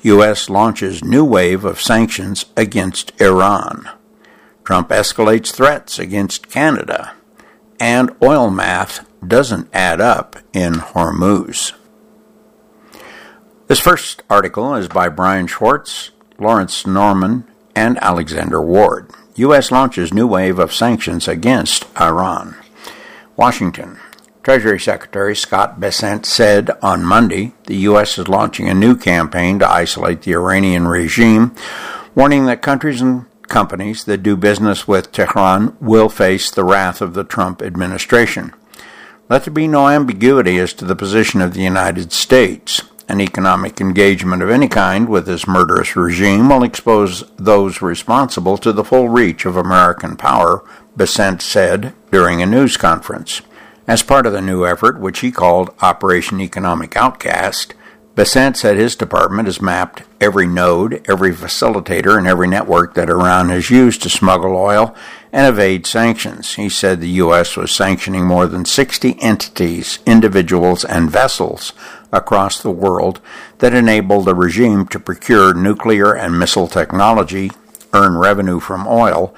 U.S. launches new wave of sanctions against Iran. Trump escalates threats against Canada. And oil math doesn't add up in Hormuz. This first article is by Brian Schwartz, Lawrence Norman, and Alexander Ward. U.S. launches new wave of sanctions against Iran. Washington. Treasury Secretary Scott Bessent said on Monday the U.S. is launching a new campaign to isolate the Iranian regime, warning that countries and companies that do business with Tehran will face the wrath of the Trump administration. Let there be no ambiguity as to the position of the United States. An economic engagement of any kind with this murderous regime will expose those responsible to the full reach of American power, Bessent said during a news conference. As part of the new effort, which he called Operation Economic Outcast, Bessent said his department has mapped every node, every facilitator, and every network that Iran has used to smuggle oil and evade sanctions. He said the U.S. was sanctioning more than 60 entities, individuals, and vessels across the world that enable the regime to procure nuclear and missile technology, earn revenue from oil,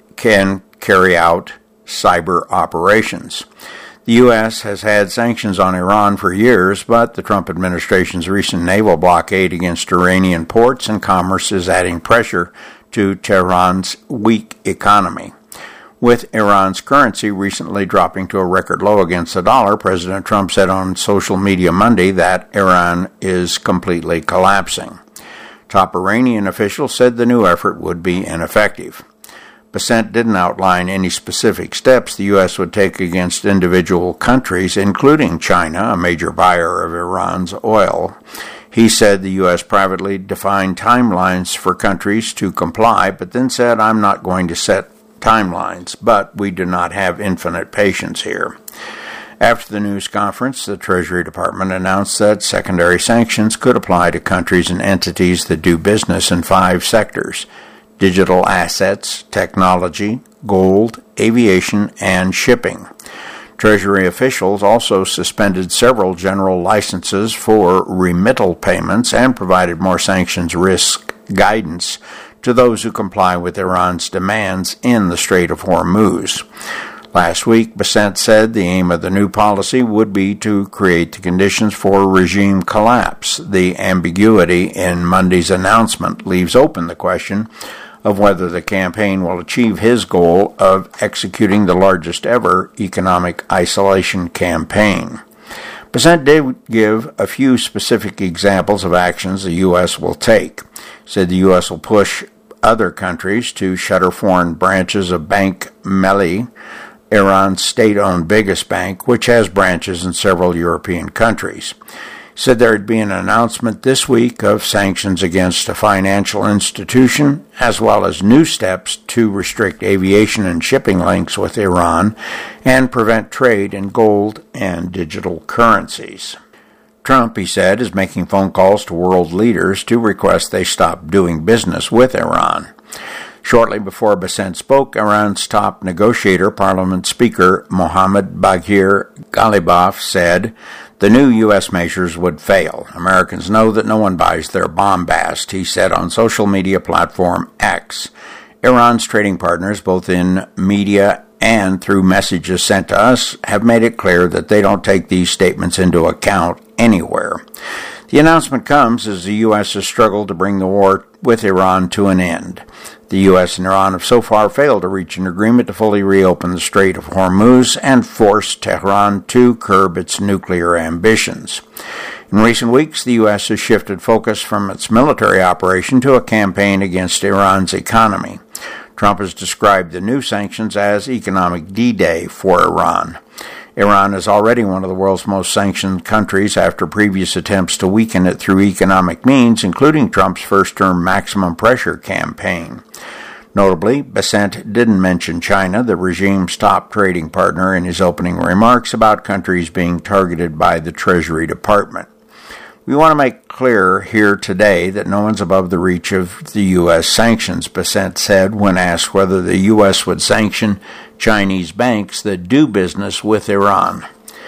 can carry out cyber operations. The U.S. has had sanctions on Iran for years, but the Trump administration's recent naval blockade against Iranian ports and commerce is adding pressure to Tehran's weak economy. With Iran's currency recently dropping to a record low against the dollar, President Trump said on social media Monday that Iran is completely collapsing. Top Iranian officials said the new effort would be ineffective. Bessent didn't outline any specific steps the U.S. would take against individual countries, including China, a major buyer of Iran's oil. He said the U.S. privately defined timelines for countries to comply, but then said, "I'm not going to set timelines, but we do not have infinite patience here." After the news conference, the Treasury Department announced that secondary sanctions could apply to countries and entities that do business in 5 sectors: digital assets, technology, gold, aviation, and shipping. Treasury officials also suspended several general licenses for remittal payments and provided more sanctions risk guidance to those who comply with Iran's demands in the Strait of Hormuz. Last week, Bessent said the aim of the new policy would be to create the conditions for regime collapse. The ambiguity in Monday's announcement leaves open the question of whether the campaign will achieve his goal of executing the largest ever economic isolation campaign. Bessent did give a few specific examples of actions the U.S. will take. He said the U.S. will push other countries to shutter foreign branches of Bank Melli, Iran's state-owned biggest bank, which has branches in several European countries. He said there would be an announcement this week of sanctions against a financial institution, as well as new steps to restrict aviation and shipping links with Iran and prevent trade in gold and digital currencies. Trump, he said, is making phone calls to world leaders to request they stop doing business with Iran. Shortly before Bessent spoke, Iran's top negotiator, Parliament Speaker Mohammad Baghir Ghalibaf, said the new U.S. measures would fail. Americans know that no one buys their bombast, he said on social media platform X. Iran's trading partners, both in media and through messages sent to us, have made it clear that they don't take these statements into account anywhere. The announcement comes as the U.S. has struggled to bring the war with Iran to an end. The U.S. and Iran have so far failed to reach an agreement to fully reopen the Strait of Hormuz and force Tehran to curb its nuclear ambitions. In recent weeks, the U.S. has shifted focus from its military operation to a campaign against Iran's economy. Trump has described the new sanctions as economic D-Day for Iran. Iran is already one of the world's most sanctioned countries after previous attempts to weaken it through economic means, including Trump's first-term maximum pressure campaign. Notably, Bessent didn't mention China, the regime's top trading partner, in his opening remarks about countries being targeted by the Treasury Department. We want to make clear here today that no one's above the reach of the U.S. sanctions, Bessent said when asked whether the U.S. would sanction Chinese banks that do business with Iran.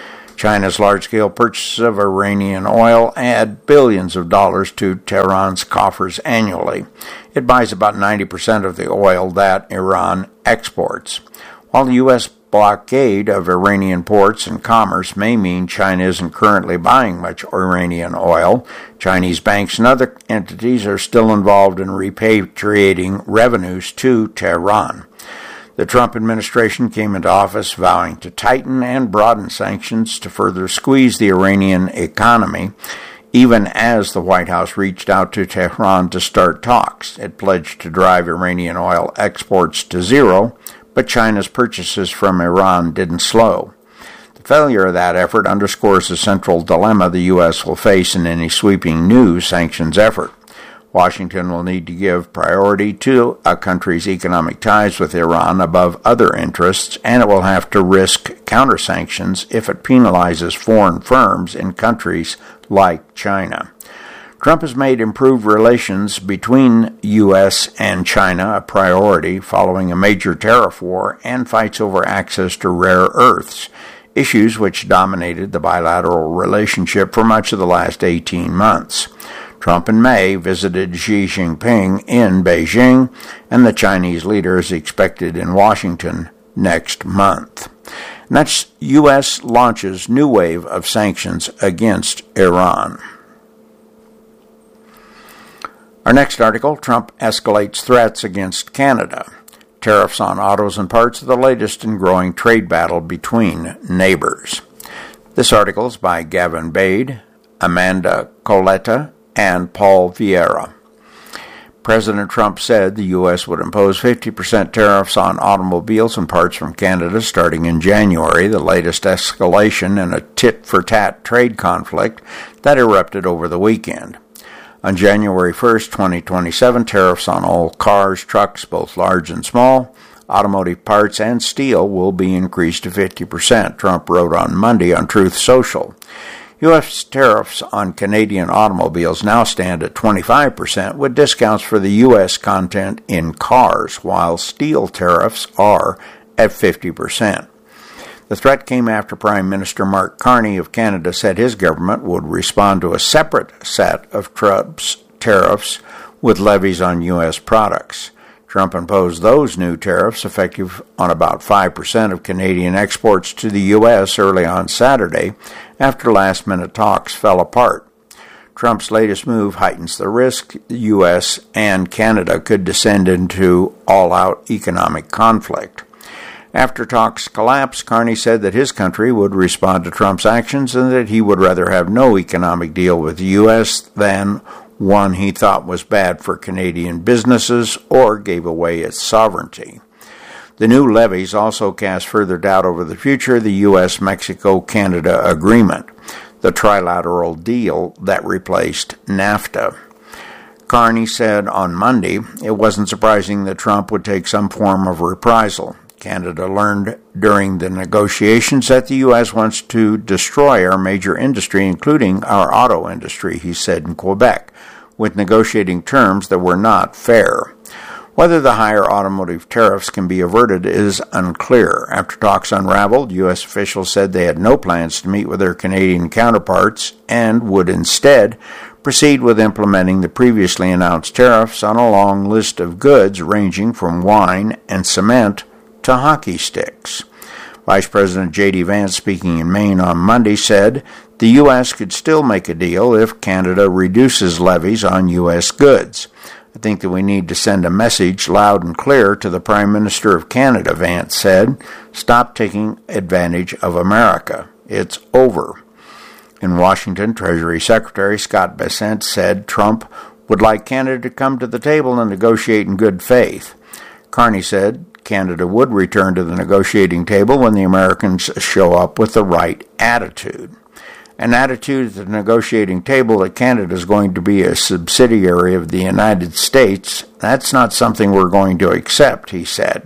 China's large-scale purchases of Iranian oil add billions of dollars to Tehran's coffers annually. It buys about 90% of the oil that Iran exports. While the U.S. blockade of Iranian ports and commerce may mean China isn't currently buying much Iranian oil, Chinese banks and other entities are still involved in repatriating revenues to Tehran. The Trump administration came into office vowing to tighten and broaden sanctions to further squeeze the Iranian economy, even as the White House reached out to Tehran to start talks. It pledged to drive Iranian oil exports to zero, but China's purchases from Iran didn't slow. The failure of that effort underscores the central dilemma the U.S. will face in any sweeping new sanctions effort. Washington will need to give priority to a country's economic ties with Iran above other interests, and it will have to risk counter-sanctions if it penalizes foreign firms in countries like China. Trump has made improved relations between U.S. and China a priority following a major tariff war and fights over access to rare earths, issues which dominated the bilateral relationship for much of the last 18 months. Trump in May visited Xi Jinping in Beijing, and the Chinese leader is expected in Washington next month. And that's U.S. launches new wave of sanctions against Iran. Our next article, Trump escalates threats against Canada. Tariffs on autos and parts are the latest in growing trade battle between neighbors. This article is by Gavin Bade, Amanda Coletta, and Paul Vieira. President Trump said the U.S. would impose 50% tariffs on automobiles and parts from Canada starting in January, the latest escalation in a tit-for-tat trade conflict that erupted over the weekend. On January 1st, 2027, tariffs on all cars, trucks, both large and small, automotive parts, and steel will be increased to 50%, Trump wrote on Monday on Truth Social. U.S. tariffs on Canadian automobiles now stand at 25%, with discounts for the U.S. content in cars, while steel tariffs are at 50%. The threat came after Prime Minister Mark Carney of Canada said his government would respond to a separate set of Trump's tariffs with levies on U.S. products. Trump imposed those new tariffs effective on about 5% of Canadian exports to the U.S. early on Saturday after last-minute talks fell apart. Trump's latest move heightens the risk the U.S. and Canada could descend into all-out economic conflict. After talks collapsed, Carney said that his country would respond to Trump's actions and that he would rather have no economic deal with the U.S. than one he thought was bad for Canadian businesses or gave away its sovereignty. The new levies also cast further doubt over the future of the U.S.-Mexico-Canada agreement, the trilateral deal that replaced NAFTA. Carney said on Monday it wasn't surprising that Trump would take some form of reprisal. Canada learned during the negotiations that the U.S. wants to destroy our major industry, including our auto industry, he said in Quebec, with negotiating terms that were not fair. Whether the higher automotive tariffs can be averted is unclear. After talks unraveled, U.S. officials said they had no plans to meet with their Canadian counterparts and would instead proceed with implementing the previously announced tariffs on a long list of goods ranging from wine and cement to hockey sticks. Vice President J.D. Vance, speaking in Maine on Monday, said the U.S. could still make a deal if Canada reduces levies on U.S. goods. I think that we need to send a message loud and clear to the Prime Minister of Canada, Vance said. Stop taking advantage of America. It's over. In Washington, Treasury Secretary Scott Bessent said Trump would like Canada to come to the table and negotiate in good faith. Carney said Canada would return to the negotiating table when the Americans show up with the right attitude. An attitude at the negotiating table that Canada is going to be a subsidiary of the United States, that's not something we're going to accept, he said.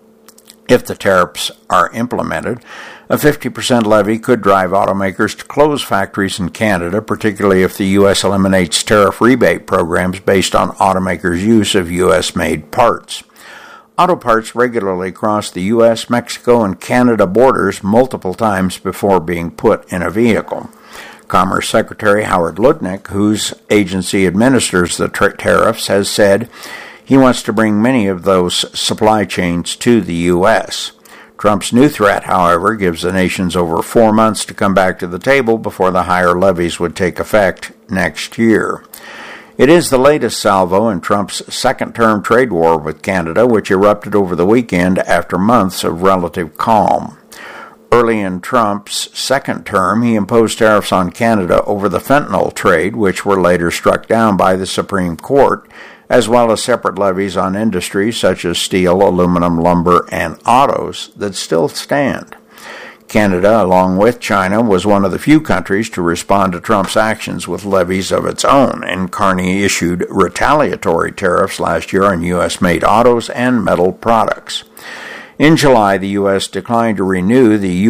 If the tariffs are implemented, a 50% levy could drive automakers to close factories in Canada, particularly if the U.S. eliminates tariff rebate programs based on automakers' use of U.S.-made parts. Auto parts regularly cross the U.S., Mexico, and Canada borders multiple times before being put in a vehicle. Commerce Secretary Howard Lutnick, whose agency administers the tariffs, has said he wants to bring many of those supply chains to the U.S. Trump's new threat, however, gives the nations over 4 months to come back to the table before the higher levies would take effect next year. It is the latest salvo in Trump's second-term trade war with Canada, which erupted over the weekend after months of relative calm. Early in Trump's second term, he imposed tariffs on Canada over the fentanyl trade, which were later struck down by the Supreme Court, as well as separate levies on industries such as steel, aluminum, lumber, and autos that still stand. Canada, along with China, was one of the few countries to respond to Trump's actions with levies of its own, and Carney issued retaliatory tariffs last year on U.S.-made autos and metal products. In July, the U.S. declined to renew the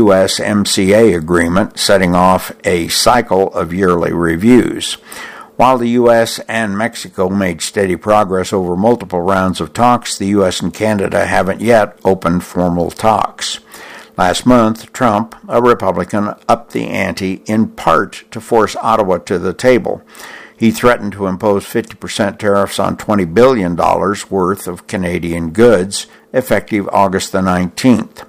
USMCA agreement, setting off a cycle of yearly reviews. While the U.S. and Mexico made steady progress over multiple rounds of talks, the U.S. and Canada haven't yet opened formal talks. Last month, Trump, a Republican, upped the ante in part to force Ottawa to the table. He threatened to impose 50% tariffs on $20 billion worth of Canadian goods, effective August the 19th.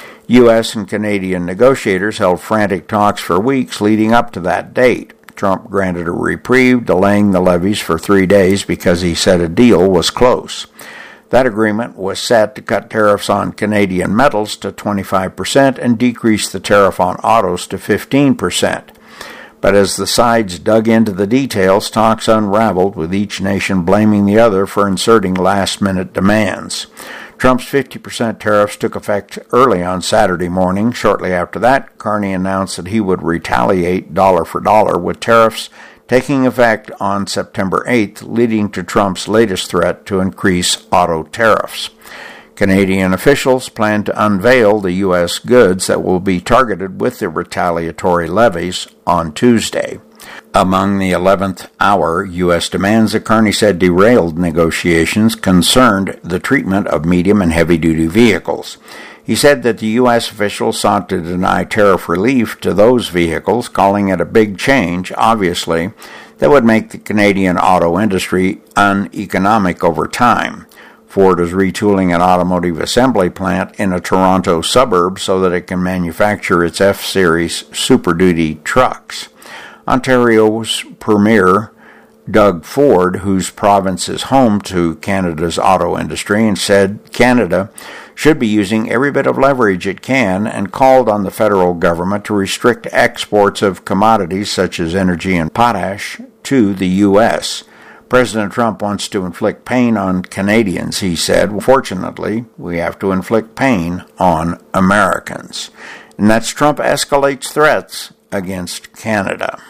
U.S. and Canadian negotiators held frantic talks for weeks leading up to that date. Trump granted a reprieve, delaying the levies for 3 days because he said a deal was close. That agreement was set to cut tariffs on Canadian metals to 25% and decrease the tariff on autos to 15%. But as the sides dug into the details, talks unraveled, with each nation blaming the other for inserting last-minute demands. Trump's 50% tariffs took effect early on Saturday morning. Shortly after that, Carney announced that he would retaliate dollar for dollar, with tariffs taking effect on September 8th, leading to Trump's latest threat to increase auto tariffs. Canadian officials plan to unveil the U.S. goods that will be targeted with the retaliatory levies on Tuesday. Among the 11th hour U.S. demands that Carney said derailed negotiations concerned the treatment of medium and heavy-duty vehicles. He said that the U.S. officials sought to deny tariff relief to those vehicles, calling it a big change, obviously, that would make the Canadian auto industry uneconomic over time. Ford is retooling an automotive assembly plant in a Toronto suburb so that it can manufacture its F-Series Super Duty trucks. Ontario's Premier Doug Ford, whose province is home to Canada's auto industry, and said Canada should be using every bit of leverage it can, and called on the federal government to restrict exports of commodities such as energy and potash to the U.S. President Trump wants to inflict pain on Canadians, he said. Fortunately, we have to inflict pain on Americans. And that's Trump escalates threats against Canada.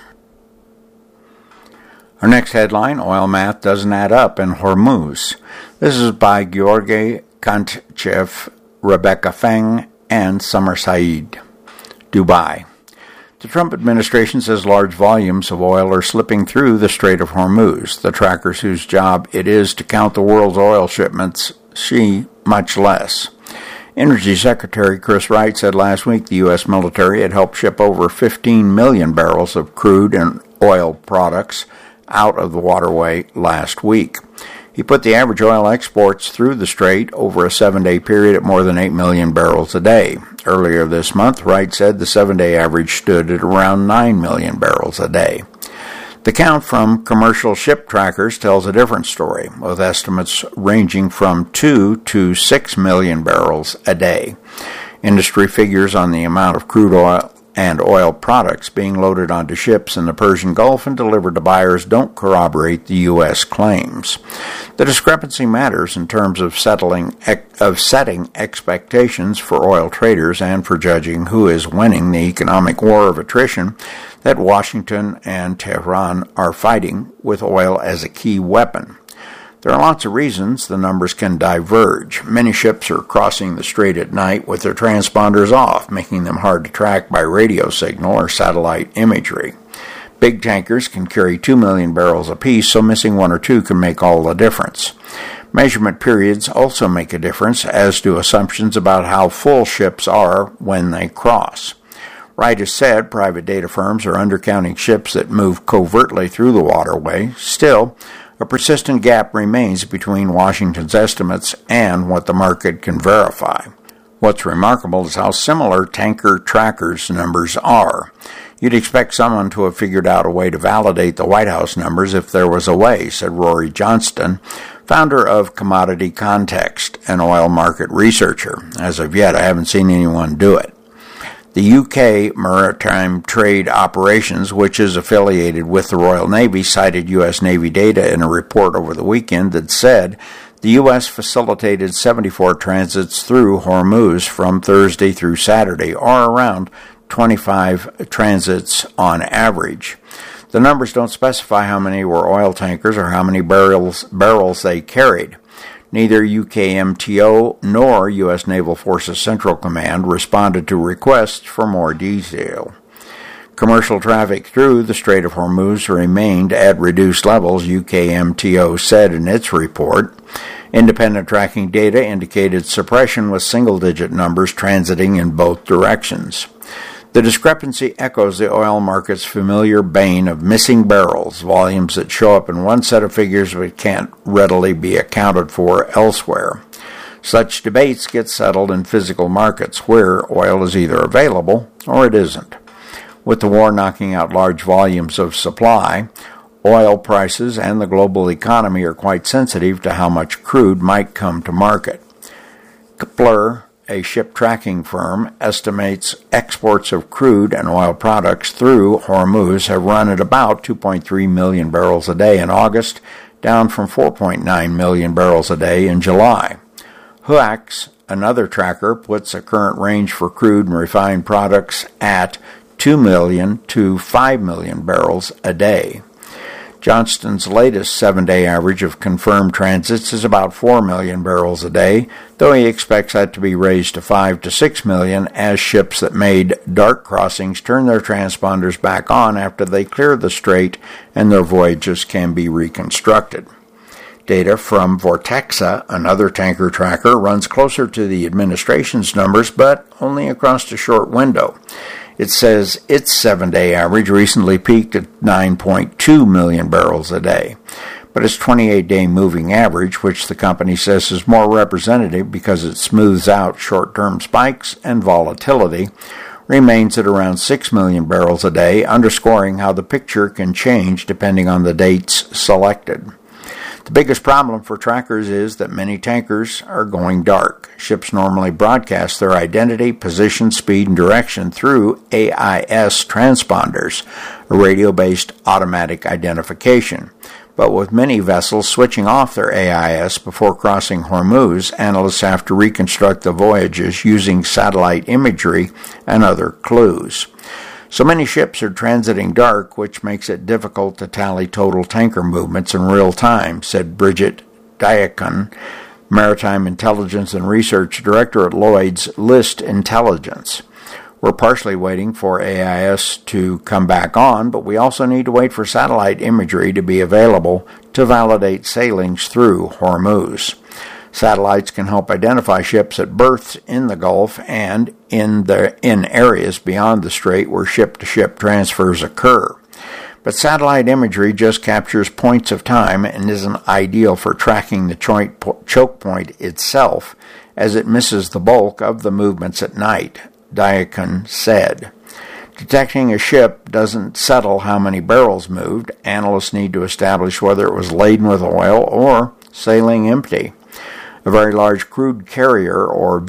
Our next headline, oil math doesn't add up in Hormuz. This is by Georgi Kantchev, Rebecca Feng, and Summer Saeed. Dubai. The Trump administration says large volumes of oil are slipping through the Strait of Hormuz. The trackers whose job it is to count the world's oil shipments see much less. Energy Secretary Chris Wright said last week the U.S. military had helped ship over 15 million barrels of crude and oil products out of the waterway last week. He put the average oil exports through the strait over a 7-day period at more than 8 million barrels a day. Earlier this month, Wright said the 7-day average stood at around 9 million barrels a day. The count from commercial ship trackers tells a different story, with estimates ranging from 2 to 6 million barrels a day. Industry figures on the amount of crude oil and oil products being loaded onto ships in the Persian Gulf and delivered to buyers don't corroborate the U.S. claims. The discrepancy matters in terms of setting expectations for oil traders and for judging who is winning the economic war of attrition that Washington and Tehran are fighting with oil as a key weapon. There are lots of reasons the numbers can diverge. Many ships are crossing the strait at night with their transponders off, making them hard to track by radio signal or satellite imagery. Big tankers can carry 2 million barrels apiece, so missing one or two can make all the difference. Measurement periods also make a difference, as do assumptions about how full ships are when they cross. Wright has said private data firms are undercounting ships that move covertly through the waterway. Still, a persistent gap remains between Washington's estimates and what the market can verify. What's remarkable is how similar tanker trackers' numbers are. You'd expect someone to have figured out a way to validate the White House numbers if there was a way, said Rory Johnston, founder of Commodity Context, an oil market researcher. As of yet, I haven't seen anyone do it. The UK Maritime Trade Operations, which is affiliated with the Royal Navy, cited U.S. Navy data in a report over the weekend that said the U.S. facilitated 74 transits through Hormuz from Thursday through Saturday, or around 25 transits on average. The numbers don't specify how many were oil tankers or how many barrels they carried. Neither UKMTO nor U.S. Naval Forces Central Command responded to requests for more detail. Commercial traffic through the Strait of Hormuz remained at reduced levels, UKMTO said in its report. Independent tracking data indicated suppression with single-digit numbers transiting in both directions. The discrepancy echoes the oil market's familiar bane of missing barrels, volumes that show up in one set of figures but can't readily be accounted for elsewhere. Such debates get settled in physical markets where oil is either available or it isn't. With the war knocking out large volumes of supply, oil prices and the global economy are quite sensitive to how much crude might come to market. Kpler, a ship tracking firm, estimates exports of crude and oil products through Hormuz have run at about 2.3 million barrels a day in August, down from 4.9 million barrels a day in July. Huax, another tracker, puts a current range for crude and refined products at 2 million to 5 million barrels a day. Johnston's latest 7-day average of confirmed transits is about 4 million barrels a day, though he expects that to be raised to 5 to 6 million as ships that made dark crossings turn their transponders back on after they clear the strait and their voyages can be reconstructed. Data from Vortexa, another tanker tracker, runs closer to the administration's numbers, but only across a short window. It says its 7-day average recently peaked at 9.2 million barrels a day. But its 28-day moving average, which the company says is more representative because it smooths out short-term spikes and volatility, remains at around 6 million barrels a day, underscoring how the picture can change depending on the dates selected. The biggest problem for trackers is that many tankers are going dark. Ships normally broadcast their identity, position, speed, and direction through AIS transponders, a radio-based automatic identification. But with many vessels switching off their AIS before crossing Hormuz, analysts have to reconstruct the voyages using satellite imagery and other clues. So many ships are transiting dark, which makes it difficult to tally total tanker movements in real time, said Bridget Diakon, Maritime Intelligence and Research Director at Lloyd's List Intelligence. We're partially waiting for AIS to come back on, but we also need to wait for satellite imagery to be available to validate sailings through Hormuz. Satellites can help identify ships at berths in the Gulf and in areas beyond the strait where ship-to-ship transfers occur. But satellite imagery just captures points of time and isn't ideal for tracking the choke point itself, as it misses the bulk of the movements at night, Diakon said. Detecting a ship doesn't settle how many barrels moved. Analysts need to establish whether it was laden with oil or sailing empty. A very large crude carrier, or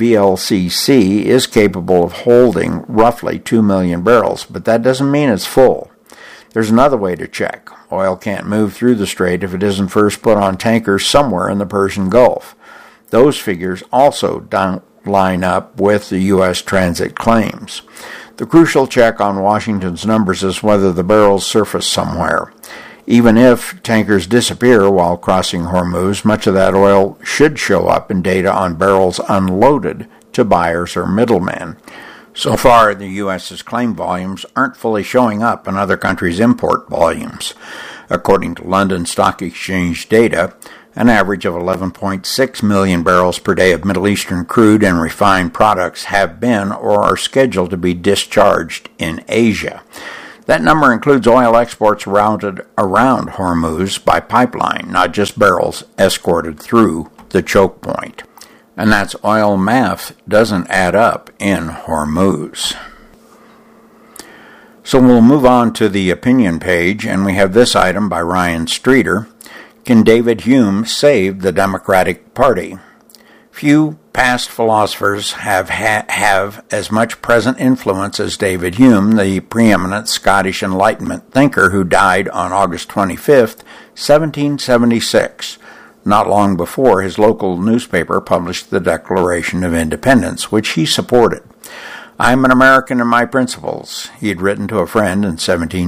VLCC, is capable of holding roughly 2 million barrels, but that doesn't mean it's full. There's another way to check. Oil can't move through the strait if it isn't first put on tankers somewhere in the Persian Gulf. Those figures also don't line up with the U.S. transit claims. The crucial check on Washington's numbers is whether the barrels surface somewhere. Even if tankers disappear while crossing Hormuz, much of that oil should show up in data on barrels unloaded to buyers or middlemen. So far, the U.S.'s claim volumes aren't fully showing up in other countries' import volumes. According to London Stock Exchange data, an average of 11.6 million barrels per day of Middle Eastern crude and refined products have been or are scheduled to be discharged in Asia. That number includes oil exports routed around Hormuz by pipeline, not just barrels escorted through the choke point. And that's oil math doesn't add up in Hormuz. So we'll move on to the opinion page, and we have this item by Ryan Streeter. Can David Hume save the Democratic Party? Few past philosophers have as much present influence as David Hume, the preeminent Scottish Enlightenment thinker who died on August 25, 1776, not long before his local newspaper published the Declaration of Independence, which he supported. "I am an American in my principles," he had written to a friend in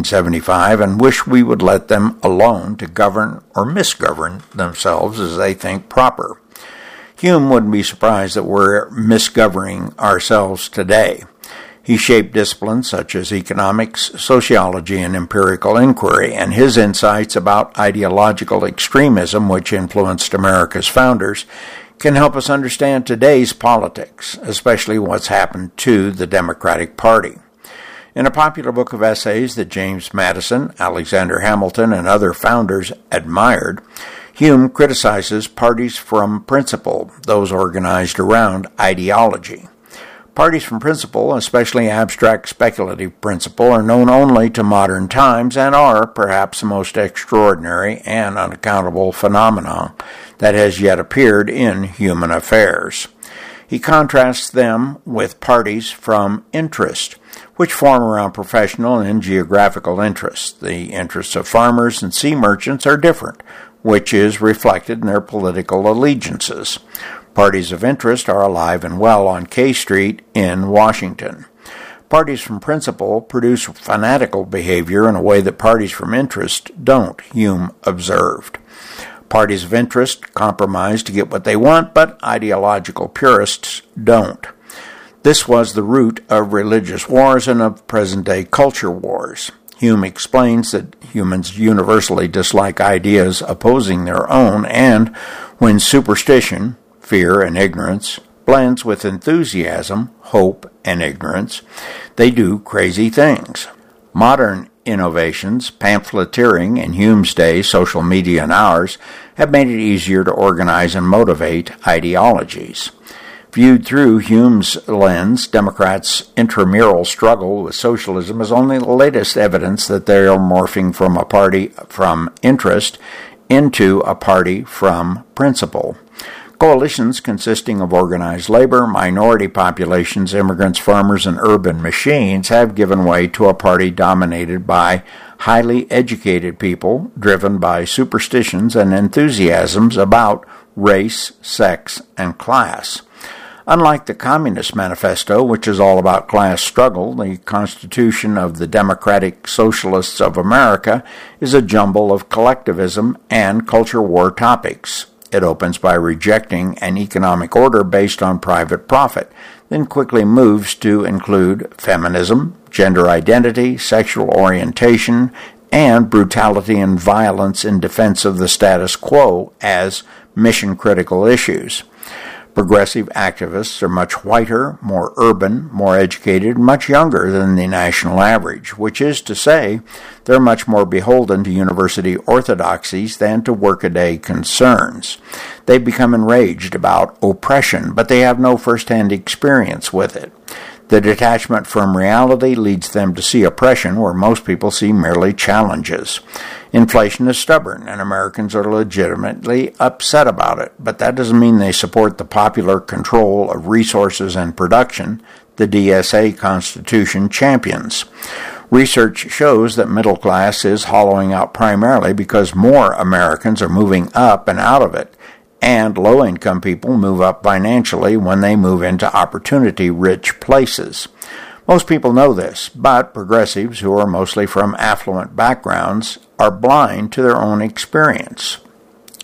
1775, "and wish we would let them alone to govern or misgovern themselves as they think proper." Hume wouldn't be surprised that we're misgoverning ourselves today. He shaped disciplines such as economics, sociology, and empirical inquiry, and his insights about ideological extremism, which influenced America's founders, can help us understand today's politics, especially what's happened to the Democratic Party. In a popular book of essays that James Madison, Alexander Hamilton, and other founders admired, Hume criticizes parties from principle, those organized around ideology. Parties from principle, especially abstract speculative principle, are known only to modern times and are perhaps the most extraordinary and unaccountable phenomenon that has yet appeared in human affairs. He contrasts them with parties from interest, which form around professional and geographical interests. The interests of farmers and sea merchants are different, which is reflected in their political allegiances. Parties of interest are alive and well on K Street in Washington. Parties from principle produce fanatical behavior in a way that parties from interest don't, Hume observed. Parties of interest compromise to get what they want, but ideological purists don't. This was the root of religious wars and of present-day culture wars. Hume explains that humans universally dislike ideas opposing their own, and when superstition, fear and ignorance, blends with enthusiasm, hope and ignorance, they do crazy things. Modern innovations, pamphleteering in Hume's day, social media in ours, have made it easier to organize and motivate ideologies. Viewed through Hume's lens, Democrats' intramural struggle with socialism is only the latest evidence that they are morphing from a party from interest into a party from principle. Coalitions consisting of organized labor, minority populations, immigrants, farmers, and urban machines have given way to a party dominated by highly educated people, driven by superstitions and enthusiasms about race, sex, and class. Unlike the Communist Manifesto, which is all about class struggle, the Constitution of the Democratic Socialists of America is a jumble of collectivism and culture war topics. It opens by rejecting an economic order based on private profit, then quickly moves to include feminism, gender identity, sexual orientation, and brutality and violence in defense of the status quo as mission-critical issues. Progressive activists are much whiter, more urban, more educated, much younger than the national average, which is to say they're much more beholden to university orthodoxies than to workaday concerns. They become enraged about oppression, but they have no first-hand experience with it. The detachment from reality leads them to see oppression where most people see merely challenges. Inflation is stubborn, and Americans are legitimately upset about it, but that doesn't mean they support the popular control of resources and production the DSA Constitution champions. Research shows that middle class is hollowing out primarily because more Americans are moving up and out of it, and low-income people move up financially when they move into opportunity-rich places. Most people know this, but progressives, who are mostly from affluent backgrounds, are blind to their own experience.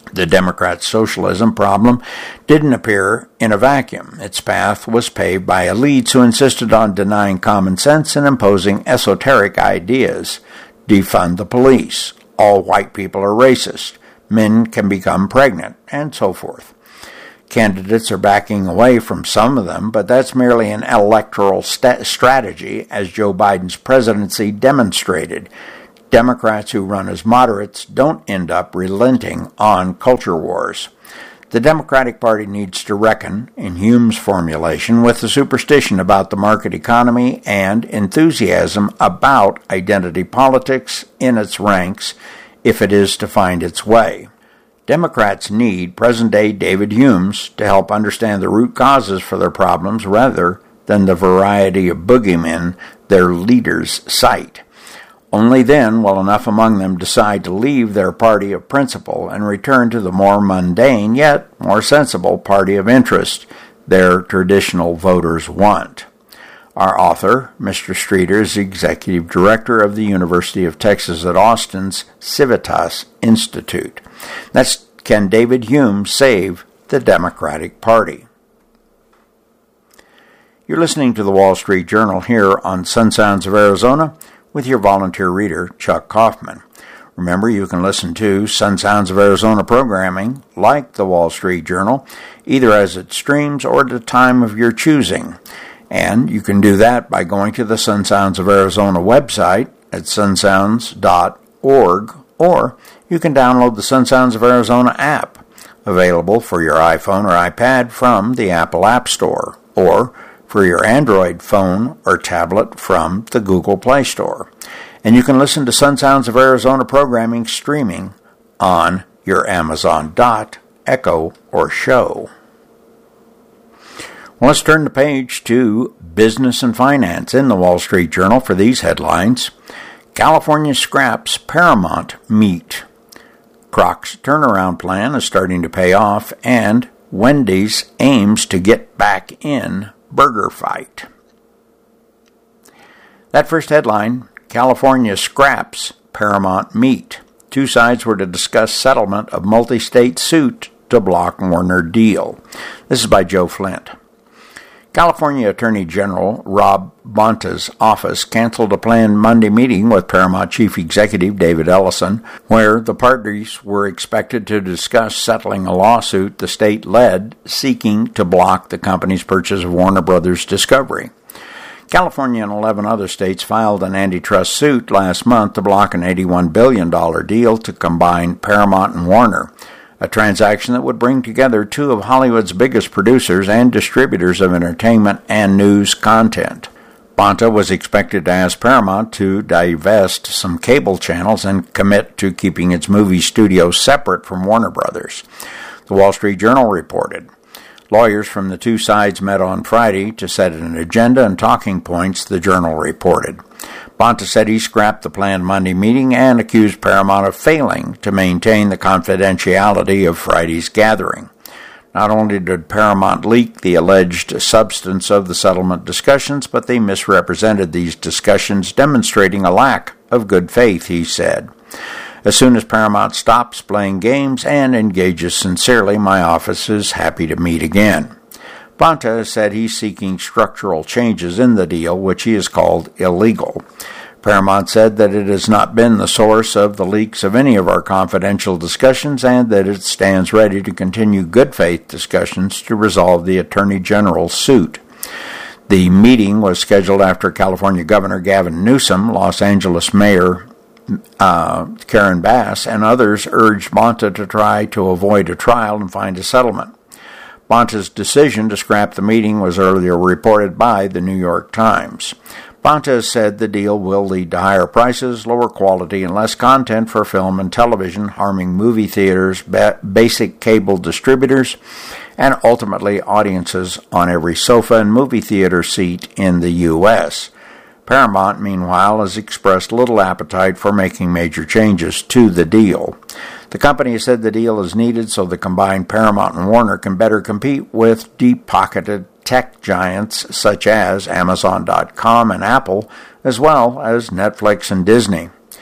The Democrats' socialism problem didn't appear in a vacuum. Its path was paved by elites who insisted on denying common sense and imposing esoteric ideas. Defund the police. All white people are racist. Men can become pregnant, and so forth. Candidates are backing away from some of them, but that's merely an electoral strategy, as Joe Biden's presidency demonstrated. Democrats who run as moderates don't end up relenting on culture wars. The Democratic Party needs to reckon, in Hume's formulation, with the superstition about the market economy and enthusiasm about identity politics in its ranks if it is to find its way. Democrats need present-day David Humes to help understand the root causes for their problems rather than the variety of boogeymen their leaders cite. Only then will enough among them decide to leave their party of principle and return to the more mundane yet more sensible party of interest their traditional voters want. Our author, Mr. Streeter, is executive director of the University of Texas at Austin's Civitas Institute. That's Can David Hume Save the Democratic Party? You're listening to the Wall Street Journal here on Sun Sounds of Arizona with your volunteer reader, Chuck Kaufman. Remember, you can listen to Sun Sounds of Arizona programming, like the Wall Street Journal, either as it streams or at the time of your choosing. And you can do that by going to the Sun Sounds of Arizona website at sunsounds.org, or you can download the Sun Sounds of Arizona app, available for your iPhone or iPad from the Apple App Store, or for your Android phone or tablet from the Google Play Store. And you can listen to Sun Sounds of Arizona programming streaming on your Amazon Dot, Echo, or Show. Well, let's turn the page to business and finance in the Wall Street Journal for these headlines. California scraps Paramount meat. Croc's turnaround plan is starting to pay off, and Wendy's aims to get back in burger fight. That first headline, California scraps Paramount meat. Two sides were to discuss settlement of multi-state suit to block Warner deal. This is by Joe Flint. California Attorney General Rob Bonta's office canceled a planned Monday meeting with Paramount Chief Executive David Ellison, where the parties were expected to discuss settling a lawsuit the state led seeking to block the company's purchase of Warner Brothers Discovery. California and 11 other states filed an antitrust suit last month to block an $81 billion deal to combine Paramount and Warner, a transaction that would bring together two of Hollywood's biggest producers and distributors of entertainment and news content. Bonta was expected to ask Paramount to divest some cable channels and commit to keeping its movie studio separate from Warner Brothers. The Wall Street Journal reported. Lawyers from the two sides met on Friday to set an agenda and talking points, the Journal reported. Bonta said he scrapped the planned Monday meeting and accused Paramount of failing to maintain the confidentiality of Friday's gathering. Not only did Paramount leak the alleged substance of the settlement discussions, but they misrepresented these discussions, demonstrating a lack of good faith, he said. As soon as Paramount stops playing games and engages sincerely, my office is happy to meet again. Bonta said he's seeking structural changes in the deal, which he has called illegal. Paramount said that it has not been the source of the leaks of any of our confidential discussions and that it stands ready to continue good faith discussions to resolve the Attorney General's suit. The meeting was scheduled after California Governor Gavin Newsom, Los Angeles Mayor Karen Bass, and others urged Bonta to try to avoid a trial and find a settlement. Bonta's decision to scrap the meeting was earlier reported by the New York Times. Bonta said the deal will lead to higher prices, lower quality, and less content for film and television, harming movie theaters, basic cable distributors, and ultimately audiences on every sofa and movie theater seat in the U.S. Paramount, meanwhile, has expressed little appetite for making major changes to the deal. The company said the deal is needed so the combined Paramount and Warner can better compete with deep-pocketed tech giants such as Amazon.com and Apple, as well as Netflix and Disney.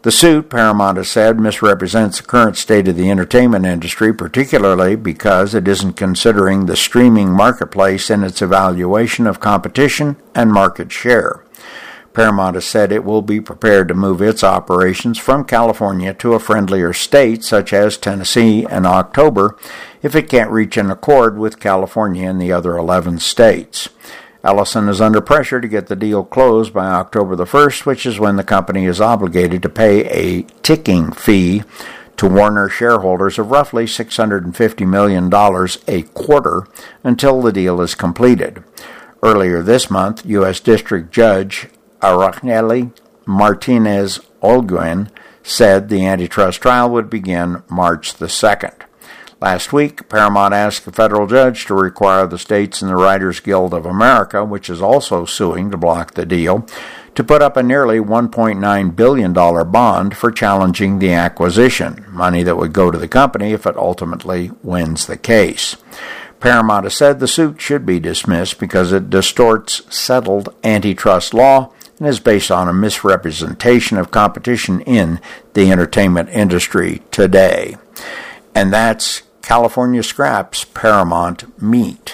The suit, Paramount has said, misrepresents the current state of the entertainment industry, particularly because it isn't considering the streaming marketplace in its evaluation of competition and market share. Paramount has said it will be prepared to move its operations from California to a friendlier state such as Tennessee in October if it can't reach an accord with California and the other 11 states. Ellison is under pressure to get the deal closed by October the 1st, which is when the company is obligated to pay a ticking fee to Warner shareholders of roughly $650 million a quarter until the deal is completed. Earlier this month, U.S. District Judge Araceli Martinez Olguin said the antitrust trial would begin March the 2nd. Last week, Paramount asked a federal judge to require the states and the Writers Guild of America, which is also suing to block the deal, to put up a nearly $1.9 billion bond for challenging the acquisition, money that would go to the company if it ultimately wins the case. Paramount has said the suit should be dismissed because it distorts settled antitrust law and is based on a misrepresentation of competition in the entertainment industry today. And that's California Scraps Paramount Meat.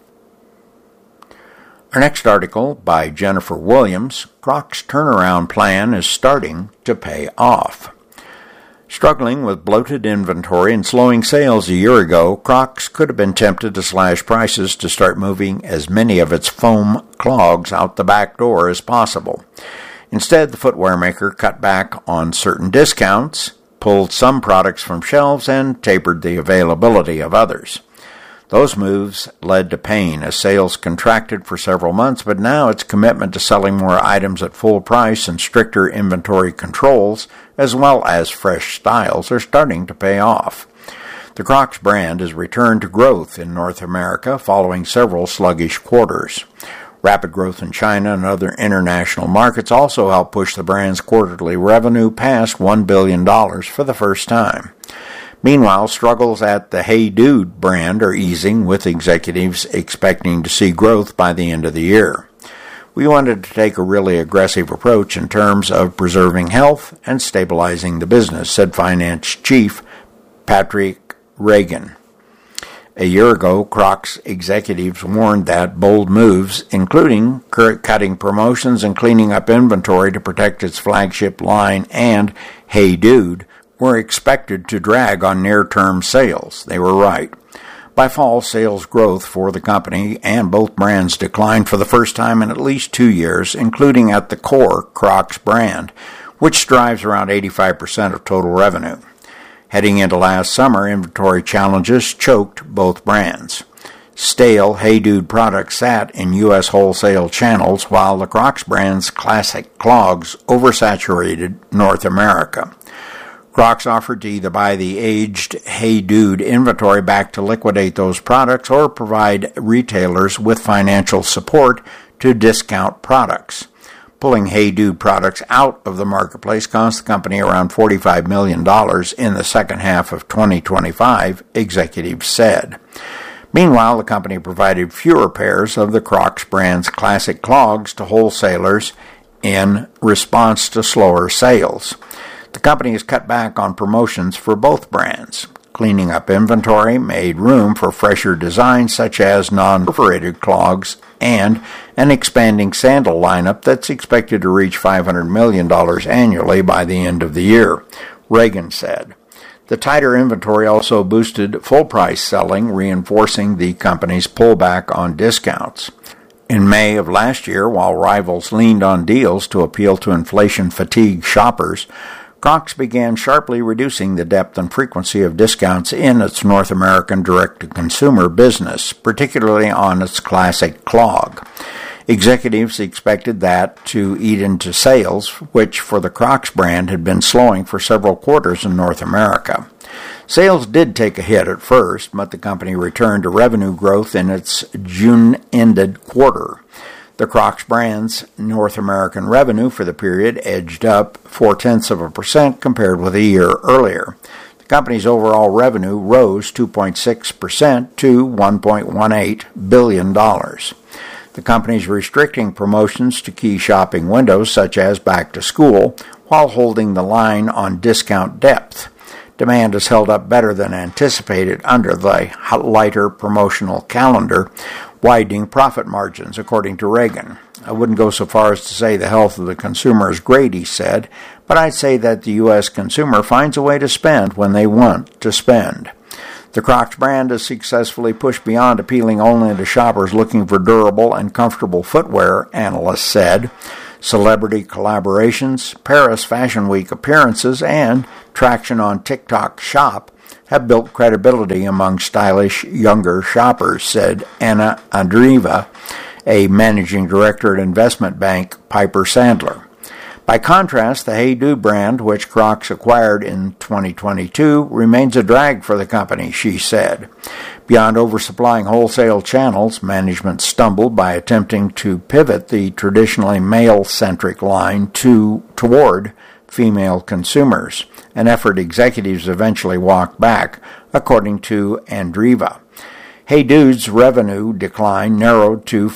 Our next article by Jennifer Williams, Crocs' turnaround plan is starting to pay off. Struggling with bloated inventory and slowing sales a year ago, Crocs could have been tempted to slash prices to start moving as many of its foam clogs out the back door as possible. Instead, the footwear maker cut back on certain discounts, pulled some products from shelves, and tapered the availability of others. Those moves led to pain as sales contracted for several months, but now its commitment to selling more items at full price and stricter inventory controls, as well as fresh styles, are starting to pay off. The Crocs brand has returned to growth in North America following several sluggish quarters. Rapid growth in China and other international markets also helped push the brand's quarterly revenue past $1 billion for the first time. Meanwhile, struggles at the Hey Dude brand are easing, with executives expecting to see growth by the end of the year. We wanted to take a really aggressive approach in terms of preserving health and stabilizing the business, said Finance Chief Patrick Reagan. A year ago, Crocs executives warned that bold moves, including cutting promotions and cleaning up inventory to protect its flagship line and Hey Dude, were expected to drag on near-term sales. They were right. By fall, sales growth for the company and both brands declined for the first time in at least 2 years, including at the core Crocs brand, which drives around 85% of total revenue. Heading into last summer, inventory challenges choked both brands. Stale Hey Dude products sat in U.S. wholesale channels, while the Crocs brand's classic clogs oversaturated North America. Crocs offered to either buy the aged Hey Dude inventory back to liquidate those products or provide retailers with financial support to discount products. Pulling Hey Dude products out of the marketplace cost the company around $45 million in the second half of 2025, executives said. Meanwhile, the company provided fewer pairs of the Crocs brand's classic clogs to wholesalers in response to slower sales. The company has cut back on promotions for both brands. Cleaning up inventory made room for fresher designs such as non-perforated clogs and an expanding sandal lineup that's expected to reach $500 million annually by the end of the year, Reagan said. The tighter inventory also boosted full-price selling, reinforcing the company's pullback on discounts. In May of last year, while rivals leaned on deals to appeal to inflation-fatigued shoppers, Crocs began sharply reducing the depth and frequency of discounts in its North American direct-to-consumer business, particularly on its classic clog. Executives expected that to eat into sales, which for the Crocs brand had been slowing for several quarters in North America. Sales did take a hit at first, but the company returned to revenue growth in its June-ended quarter. The Crocs brand's North American revenue for the period edged up 0.4% compared with a year earlier. The company's overall revenue rose 2.6% to $1.18 billion. The company's restricting promotions to key shopping windows such as back to school while holding the line on discount depth. Demand has held up better than anticipated under the lighter promotional calendar, widening profit margins, according to Reagan. I wouldn't go so far as to say the health of the consumer is great, he said, but I'd say that the U.S. consumer finds a way to spend when they want to spend. The Crocs brand has successfully pushed beyond appealing only to shoppers looking for durable and comfortable footwear, analysts said. Celebrity collaborations, Paris Fashion Week appearances, and traction on TikTok Shop have built credibility among stylish, younger shoppers, said Anna Andreeva, a managing director at investment bank Piper Sandler. By contrast, the Hey Dude brand, which Crocs acquired in 2022, remains a drag for the company, she said. Beyond oversupplying wholesale channels, management stumbled by attempting to pivot the traditionally male-centric line toward female consumers, an effort executives eventually walked back, according to Andreeva. Hey Dude's revenue decline narrowed to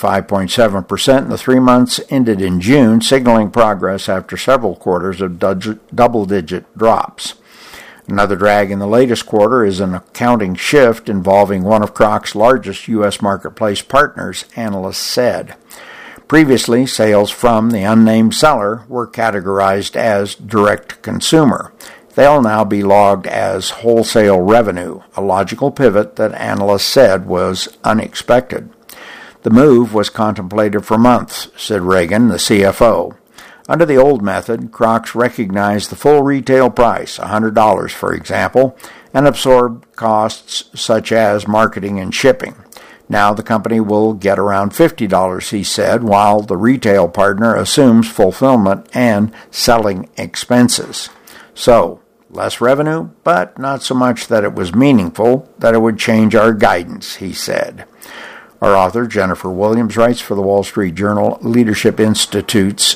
5.7% in the 3 months ended in June, signaling progress after several quarters of double-digit drops. Another drag in the latest quarter is an accounting shift involving one of Crocs' largest U.S. marketplace partners, analysts said. Previously, sales from the unnamed seller were categorized as direct-to-consumer. They'll now be logged as wholesale revenue, a logical pivot that analysts said was unexpected. The move was contemplated for months, said Reagan, the CFO. Under the old method, Crocs recognized the full retail price, $100 for example, and absorbed costs such as marketing and shipping. Now the company will get around $50, he said, while the retail partner assumes fulfillment and selling expenses. So, less revenue, but not so much that it was meaningful that it would change our guidance, he said. Our author, Jennifer Williams, writes for the Wall Street Journal Leadership Institute's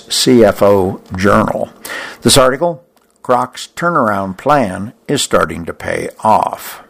CFO Journal. This article, Crocs' turnaround plan is starting to pay off.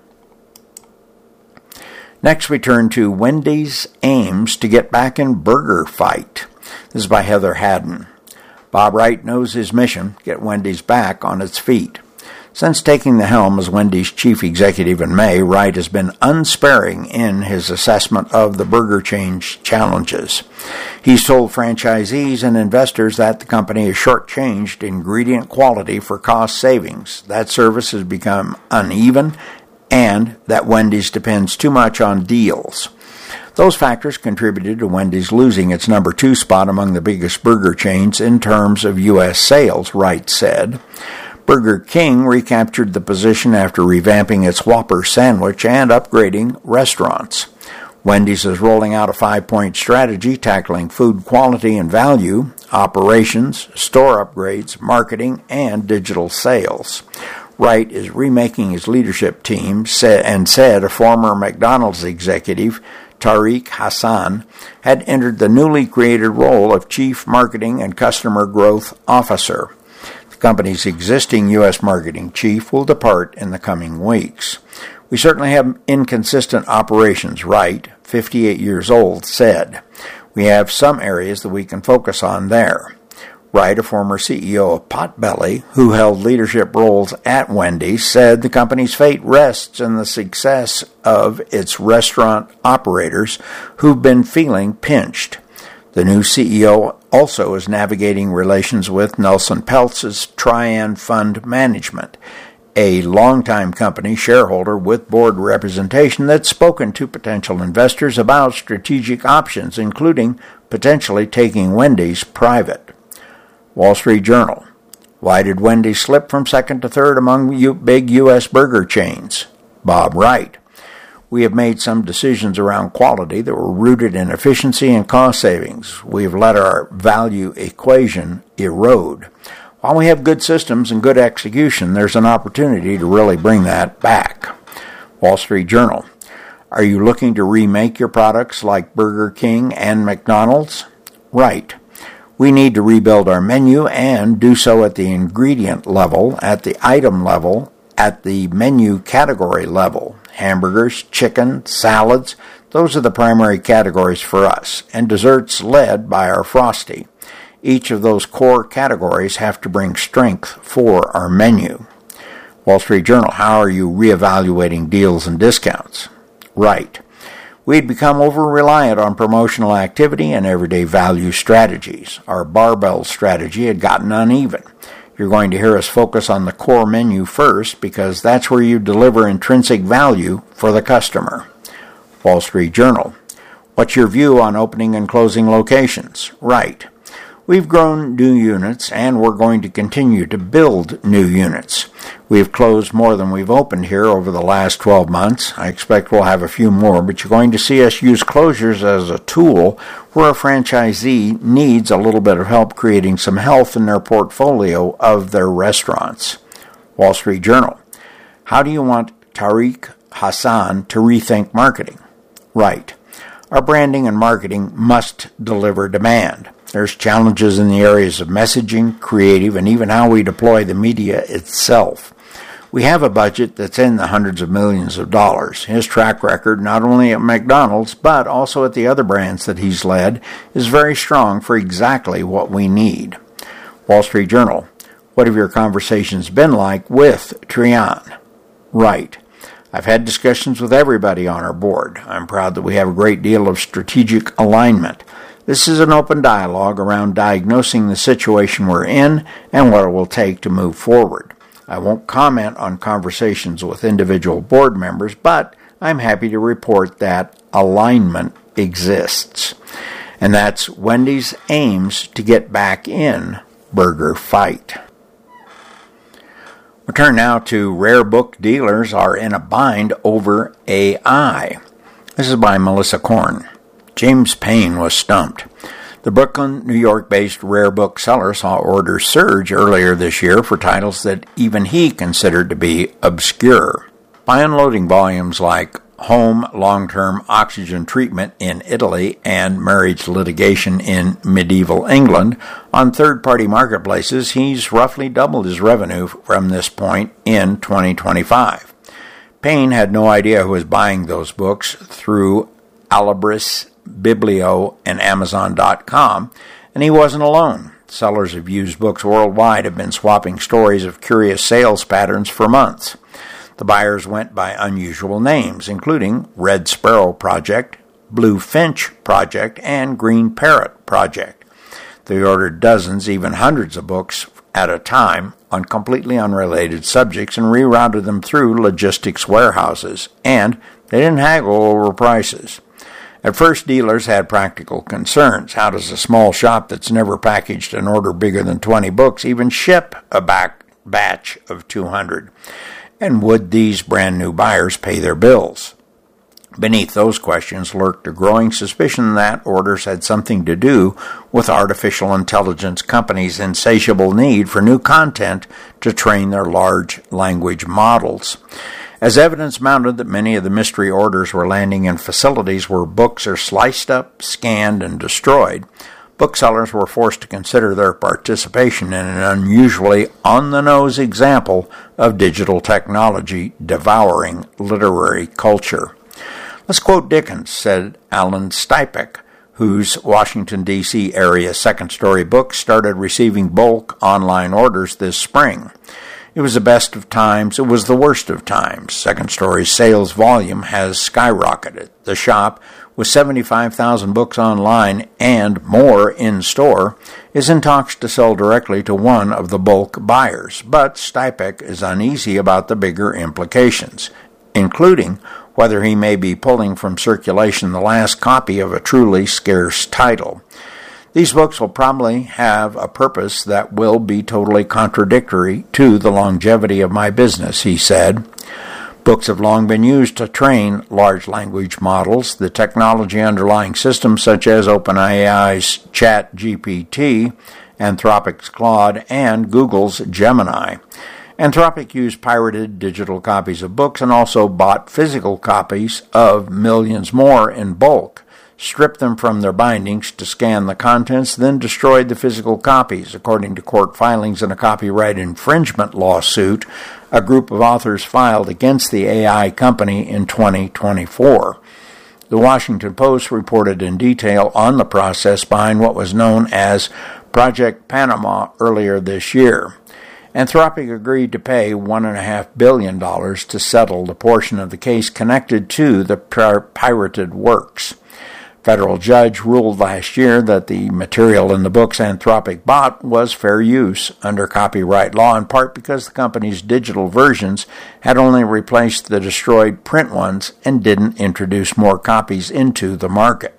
Next, we turn to Wendy's aims to get back in burger fight. This is by Heather Haddon. Bob Wright knows his mission, get Wendy's back on its feet. Since taking the helm as Wendy's chief executive in May, Wright has been unsparing in his assessment of the burger chain's challenges. He's told franchisees and investors that the company has shortchanged ingredient quality for cost savings, that service has become uneven, and that Wendy's depends too much on deals. Those factors contributed to Wendy's losing its number 2 spot among the biggest burger chains in terms of U.S. sales, Wright said. Burger King recaptured the position after revamping its Whopper sandwich and upgrading restaurants. Wendy's is rolling out a 5-point strategy tackling food quality and value, operations, store upgrades, marketing, and digital sales. Wright is remaking his leadership team, said a former McDonald's executive, Tariq Hassan, had entered the newly created role of Chief Marketing and Customer Growth Officer. The company's existing U.S. marketing chief will depart in the coming weeks. We certainly have inconsistent operations, Wright, 58 years old, said. We have some areas that we can focus on there. Wright, a former CEO of Potbelly, who held leadership roles at Wendy's, said the company's fate rests in the success of its restaurant operators who've been feeling pinched. The new CEO also is navigating relations with Nelson Peltz's Trian Fund Management, a longtime company shareholder with board representation that's spoken to potential investors about strategic options, including potentially taking Wendy's private. Wall Street Journal. Why did Wendy's slip from second to third among big U.S. burger chains? Bob Wright. We have made some decisions around quality that were rooted in efficiency and cost savings. We have let our value equation erode. While we have good systems and good execution, there's an opportunity to really bring that back. Wall Street Journal. Are you looking to remake your products like Burger King and McDonald's? Right. We need to rebuild our menu and do so at the ingredient level, at the item level, at the menu category level, hamburgers, chicken, salads. Those are the primary categories for us, and desserts led by our Frosty. Each of those core categories have to bring strength for our menu. Wall Street Journal, how are you reevaluating deals and discounts? Right. We'd become over-reliant on promotional activity and everyday value strategies. Our barbell strategy had gotten uneven. You're going to hear us focus on the core menu first because that's where you deliver intrinsic value for the customer. Wall Street Journal, what's your view on opening and closing locations? Right. We've grown new units, and we're going to continue to build new units. We've closed more than we've opened here over the last 12 months. I expect we'll have a few more, but you're going to see us use closures as a tool where a franchisee needs a little bit of help creating some health in their portfolio of their restaurants. Wall Street Journal, how do you want Tariq Hassan to rethink marketing? Right. Our branding and marketing must deliver demand. There's challenges in the areas of messaging, creative, and even how we deploy the media itself. We have a budget that's in the hundreds of millions of dollars. His track record, not only at McDonald's, but also at the other brands that he's led, is very strong for exactly what we need. Wall Street Journal, what have your conversations been like with Trian? Right. I've had discussions with everybody on our board. I'm proud that we have a great deal of strategic alignment. This is an open dialogue around diagnosing the situation we're in and what it will take to move forward. I won't comment on conversations with individual board members, but I'm happy to report that alignment exists. And that's Wendy's aims to get back in burger fight. We'll turn now to rare book dealers are in a bind over AI. This is by Melissa Korn. James Payne was stumped. The Brooklyn, New York-based rare book seller saw orders surge earlier this year for titles that even he considered to be obscure. By unloading volumes like Home Long-Term Oxygen Treatment in Italy and Marriage Litigation in Medieval England on third-party marketplaces, he's roughly doubled his revenue from this point in 2025. Payne had no idea who was buying those books through Alibris, Biblio, and Amazon.com, and he wasn't alone. Sellers of used books worldwide have been swapping stories of curious sales patterns for months. The buyers went by unusual names, including Red Sparrow Project, Blue Finch Project, and Green Parrot Project. They ordered dozens, even hundreds of books at a time on completely unrelated subjects and rerouted them through logistics warehouses, and they didn't haggle over prices. At first, dealers had practical concerns. How does a small shop that's never packaged an order bigger than 20 books even ship a batch of 200? And would these brand new buyers pay their bills? Beneath those questions lurked a growing suspicion that orders had something to do with artificial intelligence companies' insatiable need for new content to train their large language models. As evidence mounted that many of the mystery orders were landing in facilities where books are sliced up, scanned, and destroyed, booksellers were forced to consider their participation in an unusually on-the-nose example of digital technology devouring literary culture. Let's quote Dickens, said Alan Stipek, whose Washington, D.C. area second-story books started receiving bulk online orders this spring. It was the best of times, it was the worst of times. Second Story's sales volume has skyrocketed. The shop, with 75,000 books online and more in store, is in talks to sell directly to one of the bulk buyers. But Stipek is uneasy about the bigger implications, including whether he may be pulling from circulation the last copy of a truly scarce title. These books will probably have a purpose that will be totally contradictory to the longevity of my business, he said. Books have long been used to train large language models. The technology underlying systems such as OpenAI's ChatGPT, Anthropic's Claude, and Google's Gemini. Anthropic used pirated digital copies of books and also bought physical copies of millions more in bulk. stripped them from their bindings to scan the contents, then destroyed the physical copies, according to court filings in a copyright infringement lawsuit a group of authors filed against the AI company in 2024. The Washington Post reported in detail on the process behind what was known as Project Panama earlier this year. Anthropic agreed to pay $1.5 billion to settle the portion of the case connected to the pirated works. A federal judge ruled last year that the material in the books Anthropic bought was fair use under copyright law, in part because the company's digital versions had only replaced the destroyed print ones and didn't introduce more copies into the market.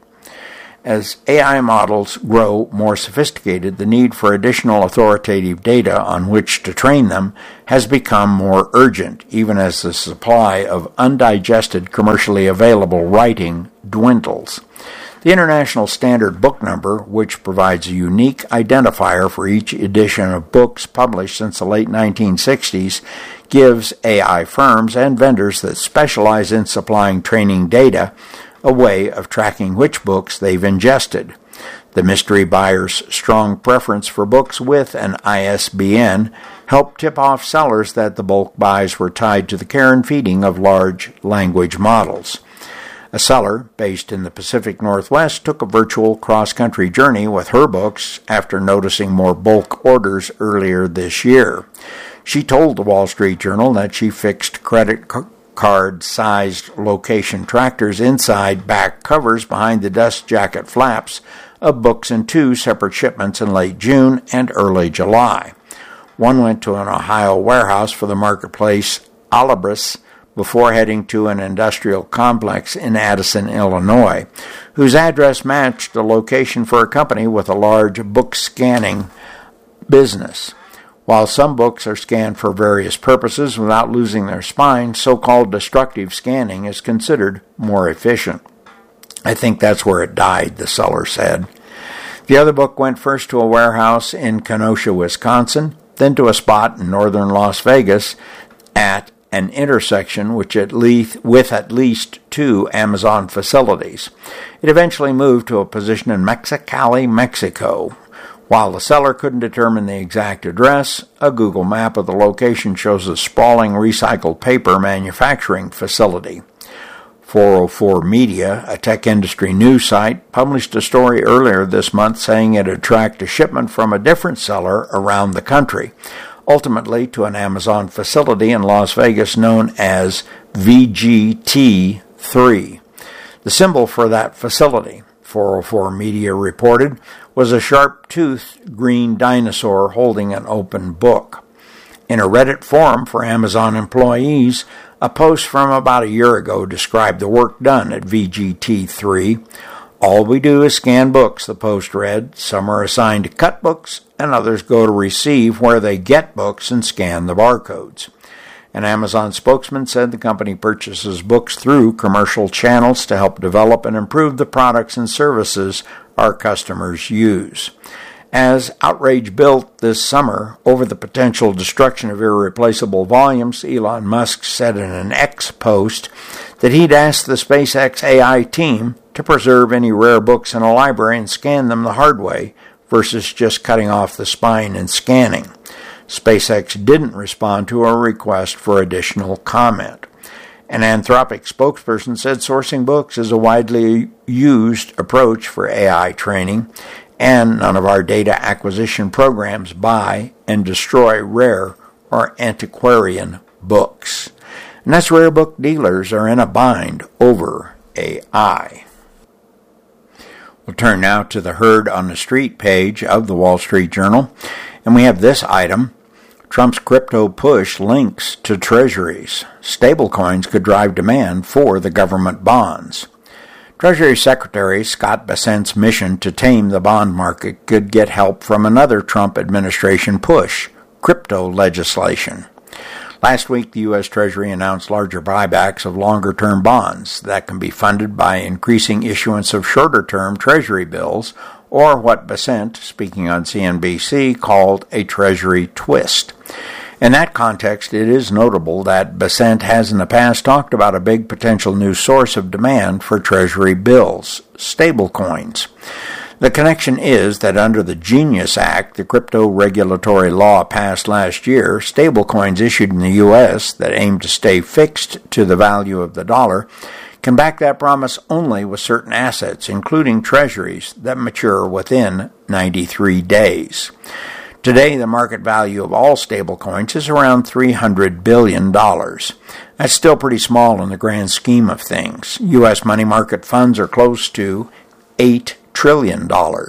As AI models grow more sophisticated, the need for additional authoritative data on which to train them has become more urgent, even as the supply of undigested, commercially available writing dwindles. The International Standard Book Number, which provides a unique identifier for each edition of books published since the late 1960s, gives AI firms and vendors that specialize in supplying training data a way of tracking which books they've ingested. The mystery buyer's strong preference for books with an ISBN helped tip off sellers that the bulk buys were tied to the care and feeding of large language models. A seller based in the Pacific Northwest took a virtual cross-country journey with her books after noticing more bulk orders earlier this year. She told the Wall Street Journal that she fixed credit card-sized location tractors inside back covers behind the dust jacket flaps of books in 2 separate shipments in late June and early July. One went to an Ohio warehouse for the marketplace Alibris before heading to an industrial complex in Addison, Illinois, whose address matched the location for a company with a large book scanning business. While some books are scanned for various purposes without losing their spine, so-called destructive scanning is considered more efficient. I think that's where it died, the seller said. The other book went first to a warehouse in Kenosha, Wisconsin, then to a spot in northern Las Vegas at an intersection with at least 2 Amazon facilities. It eventually moved to a position in Mexicali, Mexico. While the seller couldn't determine the exact address, a Google map of the location shows a sprawling recycled paper manufacturing facility. 404 Media, a tech industry news site, published a story earlier this month saying it had tracked a shipment from a different seller around the country, ultimately to an Amazon facility in Las Vegas known as VGT3. The symbol for that facility, 404 Media reported, was a sharp-toothed green dinosaur holding an open book. In a Reddit forum for Amazon employees, a post from about a year ago described the work done at VGT3. All we do is scan books, the post read. Some are assigned to cut books, and others go to receive where they get books and scan the barcodes. An Amazon spokesman said the company purchases books through commercial channels to help develop and improve the products and services our customers use. As outrage built this summer over the potential destruction of irreplaceable volumes, Elon Musk said in an X post that he'd asked the SpaceX AI team to preserve any rare books in a library and scan them the hard way versus just cutting off the spine and scanning. SpaceX didn't respond to a request for additional comment. An Anthropic spokesperson said sourcing books is a widely used approach for AI training, and none of our data acquisition programs buy and destroy rare or antiquarian books. And that's rare book dealers are in a bind over AI. We'll turn now to the Heard on the Street page of the Wall Street Journal, and we have this item. Trump's crypto push links to treasuries. Stablecoins could drive demand for the government bonds. Treasury Secretary Scott Bessent's mission to tame the bond market could get help from another Trump administration push, crypto legislation. Last week, the U.S. Treasury announced larger buybacks of longer-term bonds that can be funded by increasing issuance of shorter-term Treasury bills, or what Bessent, speaking on CNBC, called a Treasury twist. In that context, it is notable that Bessent has in the past talked about a big potential new source of demand for Treasury bills, stablecoins. The connection is that under the Genius Act, the crypto regulatory law passed last year, stablecoins issued in the U.S. that aim to stay fixed to the value of the dollar can back that promise only with certain assets, including treasuries that mature within 93 days. Today, the market value of all stablecoins is around $300 billion. That's still pretty small in the grand scheme of things. U.S. money market funds are close to $8 trillion.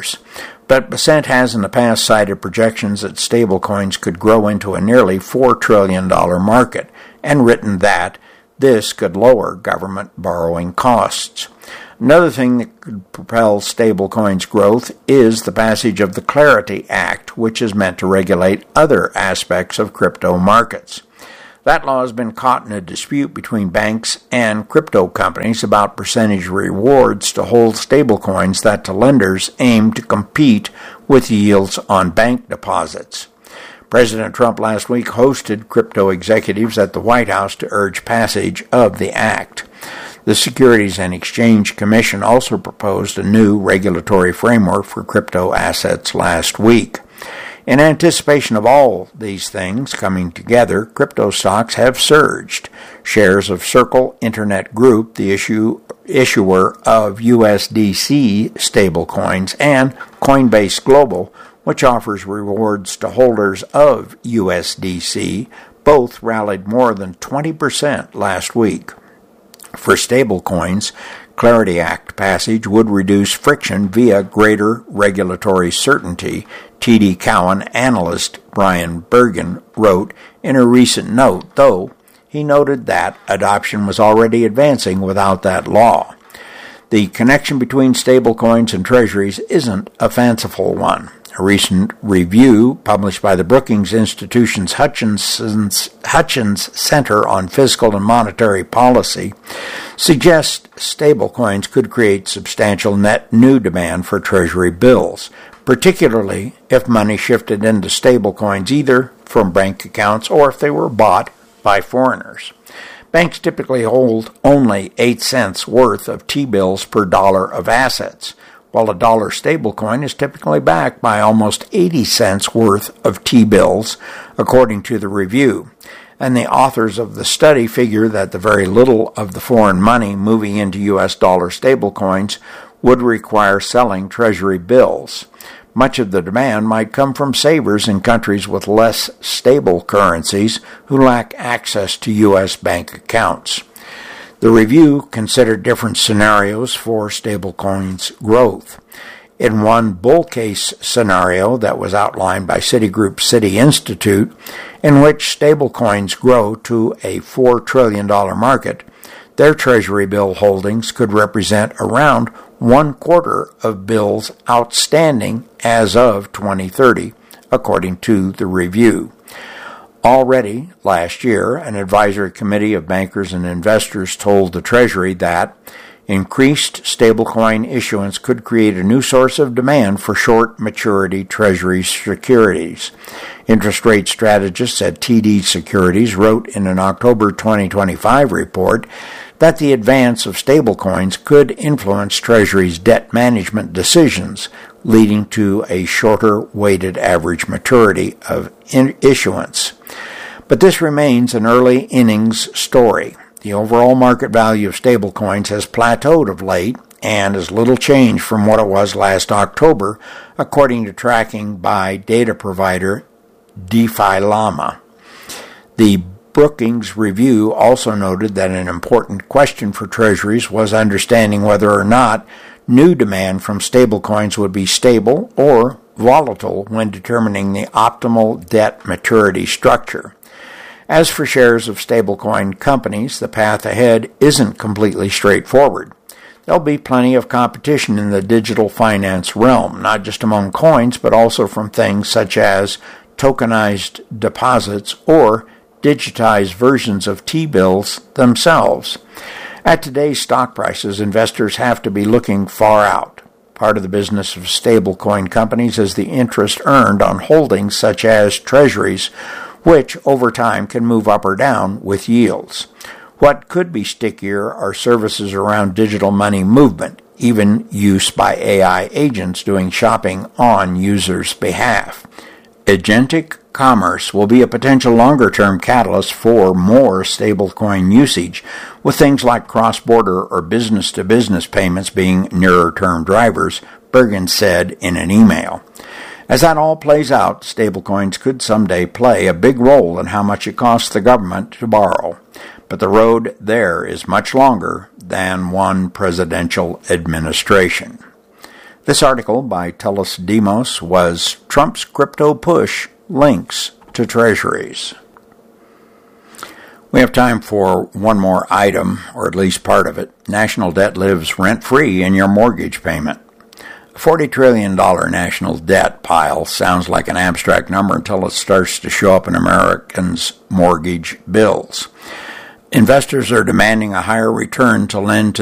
But Bessent has in the past cited projections that stablecoins could grow into a nearly $4 trillion market, and written that this could lower government borrowing costs. Another thing that could propel stablecoins' growth is the passage of the Clarity Act, which is meant to regulate other aspects of crypto markets. That law has been caught in a dispute between banks and crypto companies about percentage rewards to hold stablecoins that to lenders aim to compete with yields on bank deposits. President Trump last week hosted crypto executives at the White House to urge passage of the act. The Securities and Exchange Commission also proposed a new regulatory framework for crypto assets last week. In anticipation of all these things coming together, crypto stocks have surged. Shares of Circle Internet Group, the issuer of USDC stablecoins, and Coinbase Global, which offers rewards to holders of USDC, both rallied more than 20% last week. For stablecoins, Clarity Act passage would reduce friction via greater regulatory certainty, TD Cowen analyst Brian Bergen wrote in a recent note, though he noted that adoption was already advancing without that law. The connection between stablecoins and treasuries isn't a fanciful one. A recent review published by the Brookings Institution's Hutchins Center on Fiscal and Monetary Policy suggests stablecoins could create substantial net new demand for Treasury bills, particularly if money shifted into stablecoins either from bank accounts or if they were bought by foreigners. Banks typically hold only 8 cents worth of T-bills per dollar of assets, while a dollar stablecoin is typically backed by almost 80 cents worth of T-bills, according to the review. And the authors of the study figure that the very little of the foreign money moving into U.S. dollar stablecoins would require selling Treasury bills. Much of the demand might come from savers in countries with less stable currencies who lack access to U.S. bank accounts. The review considered different scenarios for stablecoins growth. In one bull case scenario that was outlined by Citigroup City Institute, in which stablecoins grow to a $4 trillion market, their Treasury bill holdings could represent around 1/4 of bills outstanding as of 2030, according to the review. Already, last year, an advisory committee of bankers and investors told the Treasury that increased stablecoin issuance could create a new source of demand for short maturity Treasury securities. Interest rate strategists at TD Securities wrote in an October 2025 report that the advance of stablecoins could influence Treasury's debt management decisions, leading to a shorter weighted average maturity of issuance. But this remains an early innings story. The overall market value of stablecoins has plateaued of late and is little changed from what it was last October, according to tracking by data provider DeFi Llama. The Brookings Review also noted that an important question for Treasuries was understanding whether or not new demand from stablecoins would be stable or volatile when determining the optimal debt maturity structure. As for shares of stablecoin companies, the path ahead isn't completely straightforward. There'll be plenty of competition in the digital finance realm, not just among coins, but also from things such as tokenized deposits or digitized versions of T-bills themselves. At today's stock prices, investors have to be looking far out. Part of the business of stablecoin companies is the interest earned on holdings such as treasuries, which over time can move up or down with yields. What could be stickier are services around digital money movement, even use by AI agents doing shopping on users' behalf. Agentic commerce will be a potential longer-term catalyst for more stablecoin usage, with things like cross-border or business-to-business payments being nearer-term drivers, Bergen said in an email. As that all plays out, stablecoins could someday play a big role in how much it costs the government to borrow. But the road there is much longer than one presidential administration. This article by Tullus Demos was Trump's Crypto Push Links to Treasuries. We have time for one more item, or at least part of it. National debt lives rent-free in your mortgage payment. A $40 trillion national debt pile sounds like an abstract number until it starts to show up in Americans' mortgage bills. Investors are demanding a higher return to lend to